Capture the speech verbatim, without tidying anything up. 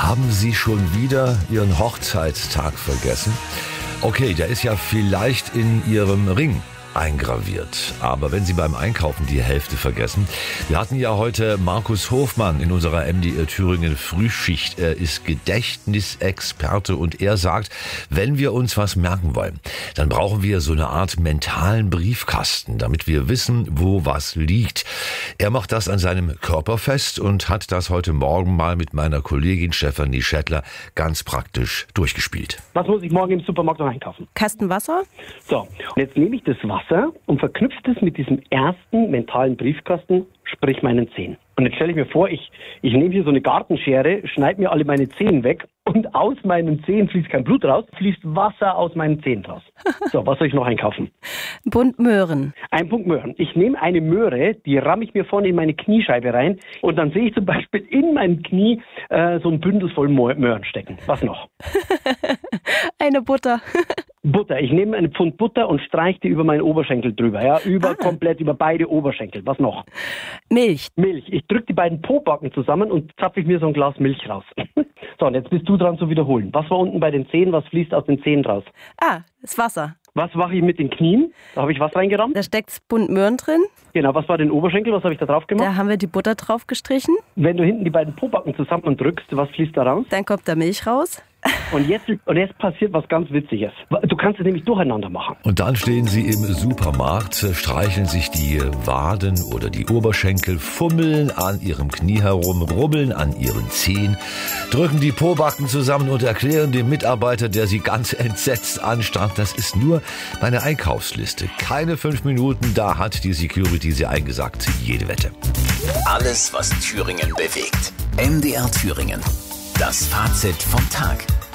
Haben Sie schon wieder Ihren Hochzeitstag vergessen? Okay, der ist ja vielleicht in Ihrem Ring eingraviert. Aber wenn Sie beim Einkaufen die Hälfte vergessen. Wir hatten ja heute Markus Hofmann in unserer M D R Thüringen Frühschicht. Er ist Gedächtnisexperte und er sagt, wenn wir uns was merken wollen, dann brauchen wir so eine Art mentalen Briefkasten, damit wir wissen, wo was liegt. Er macht das an seinem Körper fest und hat das heute Morgen mal mit meiner Kollegin Stefanie Schettler ganz praktisch durchgespielt. Was muss ich morgen im Supermarkt noch einkaufen? Kasten Wasser? So, und jetzt nehme ich das Wasser und verknüpft es mit diesem ersten mentalen Briefkasten, sprich meinen Zehen. Und jetzt stelle ich mir vor, ich, ich nehme hier so eine Gartenschere, schneide mir alle meine Zehen weg und aus meinen Zehen fließt kein Blut raus, fließt Wasser aus meinen Zehen raus. So, was soll ich noch einkaufen? Ein Bund Möhren. Ein Bund Möhren. Ich nehme eine Möhre, die ramme ich mir vorne in meine Kniescheibe rein und dann sehe ich zum Beispiel in meinem Knie äh, so ein Bündel voll Möhren stecken. Was noch? Eine Butter. Butter. Ich nehme einen Pfund Butter und streiche die über meinen Oberschenkel drüber. Ja, über, ah. komplett über beide Oberschenkel. Was noch? Milch. Milch. Ich drücke die beiden Pobacken zusammen und zapfe ich mir so ein Glas Milch raus. So, und jetzt bist du dran zu wiederholen. Was war unten bei den Zehen? Was fließt aus den Zehen raus? Ah, das Wasser. Was mache ich mit den Knien? Da habe ich was reingerammt. Da steckt Bund Möhren drin. Genau, was war den Oberschenkel? Was habe ich da drauf gemacht? Da haben wir die Butter drauf gestrichen. Wenn du hinten die beiden Pobacken zusammen drückst, was fließt da raus? Dann kommt da Milch raus. Und jetzt, und jetzt passiert was ganz Witziges. Du kannst es nämlich durcheinander machen. Und dann stehen Sie im Supermarkt, streicheln sich die Waden oder die Oberschenkel, fummeln an Ihrem Knie herum, rubbeln an Ihren Zehen, drücken die Pobacken zusammen und erklären dem Mitarbeiter, der Sie ganz entsetzt anstarrt, das ist nur meine Einkaufsliste. Keine fünf Minuten, da hat die Security Sie eingesagt. Jede Wette. Alles, was Thüringen bewegt. M D R Thüringen. Das Fazit vom Tag.